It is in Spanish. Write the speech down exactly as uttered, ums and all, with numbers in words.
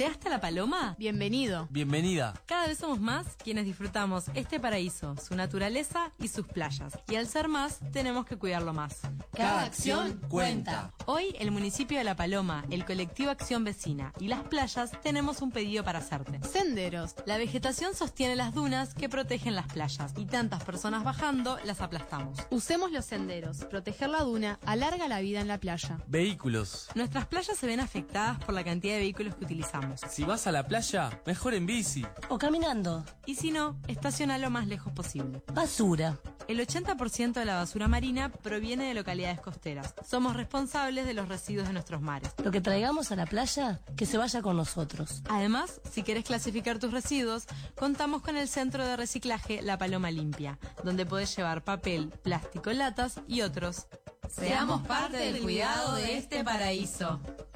¿Llegaste a La Paloma? Bienvenido. Bienvenida. Cada vez somos más quienes disfrutamos este paraíso, su naturaleza y sus playas. Y al ser más, tenemos que cuidarlo más. Cada acción cuenta. Hoy, el municipio de La Paloma, el colectivo Acción Vecina y las playas tenemos un pedido para hacerte. Senderos. La vegetación sostiene las dunas que protegen las playas y tantas personas bajando las aplastamos. Usemos los senderos. Proteger la duna alarga la vida en la playa. Vehículos. Nuestras playas se ven afectadas por la cantidad de vehículos que utilizamos. Si vas a la playa, mejor en bici. O caminando. Y si no, estaciona lo más lejos posible. Basura. El ochenta por ciento de la basura marina proviene de localidades costeras. Somos responsables de los residuos de nuestros mares. Lo que traigamos a la playa, que se vaya con nosotros. Además, si querés clasificar tus residuos, contamos con el Centro de Reciclaje La Paloma Limpia, donde podés llevar papel, plástico, latas y otros. Seamos parte del cuidado de este paraíso.